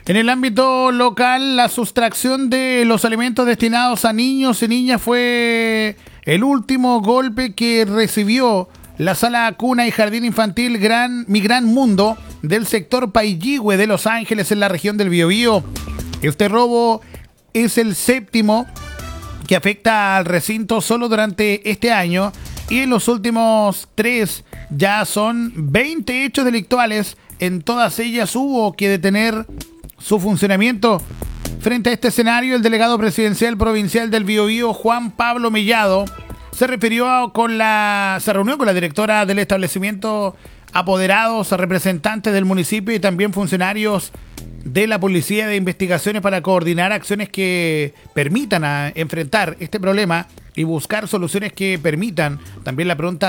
En el ámbito local, la sustracción de los alimentos destinados a niños y niñas fue el último golpe que recibió la sala cuna y jardín infantil Mi Gran Mundo del sector Pailligüe de Los Ángeles en la región del Biobío. Este robo es el séptimo que afecta al recinto solo durante este año y en los últimos 3 ya son 20 hechos delictuales. En todas ellas hubo que detener su funcionamiento. Frente a este escenario, el delegado presidencial provincial del Biobío, Juan Pablo Mellado, se reunió con la directora del establecimiento, apoderados, representantes del municipio y también funcionarios de la Policía de Investigaciones para coordinar acciones que permitan enfrentar este problema y buscar soluciones que permitan también la pronta